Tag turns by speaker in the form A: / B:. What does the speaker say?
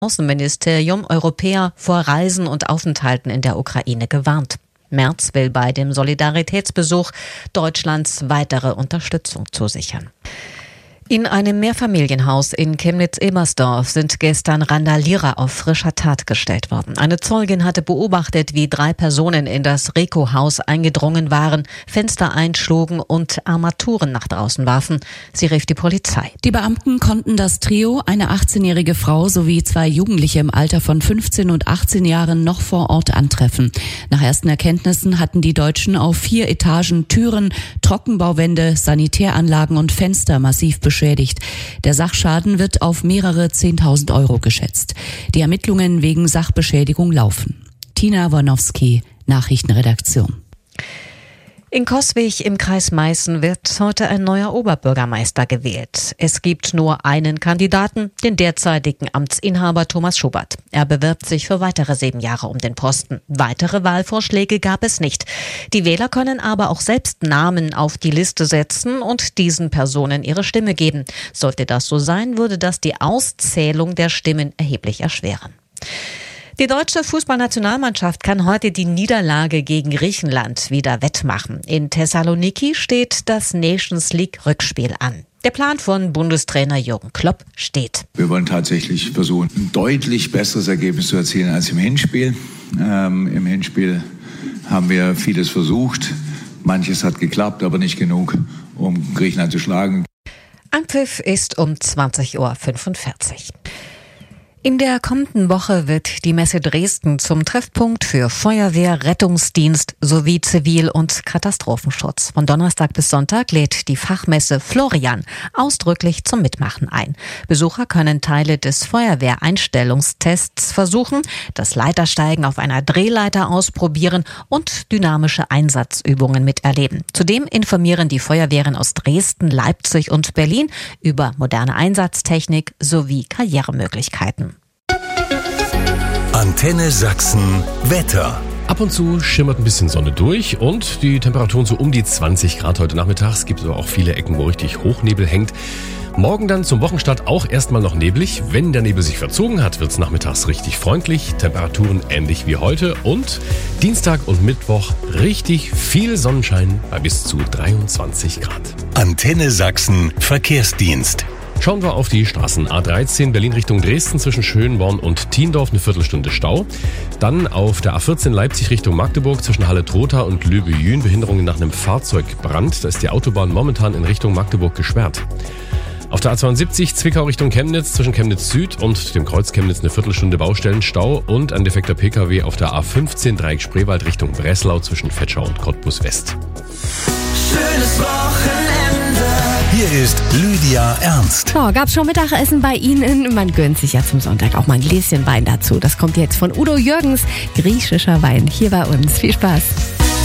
A: Außenministerium Europäer vor Reisen und Aufenthalten in der Ukraine gewarnt. Merz will bei dem Solidaritätsbesuch Deutschlands weitere Unterstützung zusichern. In einem Mehrfamilienhaus in Chemnitz-Ebersdorf sind gestern Randalierer auf frischer Tat gestellt worden. Eine Zeugin hatte beobachtet, wie 3 Personen in das Reko-Haus eingedrungen waren, Fenster einschlugen und Armaturen nach draußen warfen. Sie rief die Polizei.
B: Die Beamten konnten das Trio, eine 18-jährige Frau sowie 2 Jugendliche im Alter von 15 und 18 Jahren, noch vor Ort antreffen. Nach ersten Erkenntnissen hatten die Deutschen auf 4 Etagen Türen, Trockenbauwände, Sanitäranlagen und Fenster massiv beschädigt. Der Sachschaden wird auf mehrere 10.000 Euro geschätzt. Die Ermittlungen wegen Sachbeschädigung laufen. Tina Wornowski, Nachrichtenredaktion.
A: In Coswig im Kreis Meißen wird heute ein neuer Oberbürgermeister gewählt. Es gibt nur einen Kandidaten, den derzeitigen Amtsinhaber Thomas Schubert. Er bewirbt sich für weitere 7 Jahre um den Posten. Weitere Wahlvorschläge gab es nicht. Die Wähler können aber auch selbst Namen auf die Liste setzen und diesen Personen ihre Stimme geben. Sollte das so sein, würde das die Auszählung der Stimmen erheblich erschweren. Die deutsche Fußballnationalmannschaft kann heute die Niederlage gegen Griechenland wieder wettmachen. In Thessaloniki steht das Nations League-Rückspiel an. Der Plan von Bundestrainer Jürgen Klopp steht.
C: Wir wollen tatsächlich versuchen, ein deutlich besseres Ergebnis zu erzielen als im Hinspiel. Im Hinspiel haben wir vieles versucht. Manches hat geklappt, aber nicht genug, um Griechenland zu schlagen.
A: Anpfiff ist um 20:45 Uhr. In der kommenden Woche wird die Messe Dresden zum Treffpunkt für Feuerwehr, Rettungsdienst sowie Zivil- und Katastrophenschutz. Von Donnerstag bis Sonntag lädt die Fachmesse Florian ausdrücklich zum Mitmachen ein. Besucher können Teile des Feuerwehreinstellungstests versuchen, das Leitersteigen auf einer Drehleiter ausprobieren und dynamische Einsatzübungen miterleben. Zudem informieren die Feuerwehren aus Dresden, Leipzig und Berlin über moderne Einsatztechnik sowie Karrieremöglichkeiten.
D: Antenne Sachsen Wetter.
E: Ab und zu schimmert ein bisschen Sonne durch und die Temperaturen so um die 20 Grad heute Nachmittag. Es gibt aber auch viele Ecken, wo richtig Hochnebel hängt. Morgen dann zum Wochenstart auch erstmal noch neblig. Wenn der Nebel sich verzogen hat, wird es nachmittags richtig freundlich. Temperaturen ähnlich wie heute. Und Dienstag und Mittwoch richtig viel Sonnenschein bei bis zu 23 Grad.
D: Antenne Sachsen Verkehrsdienst.
E: Schauen wir auf die Straßen. A13 Berlin Richtung Dresden zwischen Schönborn und Thiendorf eine Viertelstunde Stau. Dann auf der A14 Leipzig Richtung Magdeburg zwischen Halle-Trotha und Löbe-Jühn Behinderungen nach einem Fahrzeugbrand. Da ist die Autobahn momentan in Richtung Magdeburg gesperrt. Auf der A72 Zwickau Richtung Chemnitz zwischen Chemnitz Süd und dem Kreuz Chemnitz eine Viertelstunde Baustellenstau und ein defekter Pkw auf der A15 Dreieck Spreewald Richtung Breslau zwischen Vetschau und Cottbus West.
D: Schönes Wochenende. Hier ist Lydia Ernst.
F: So, gab's schon Mittagessen bei Ihnen? Man gönnt sich ja zum Sonntag auch mal ein Gläschen Wein dazu. Das kommt jetzt von Udo Jürgens, griechischer Wein, hier bei uns. Viel Spaß.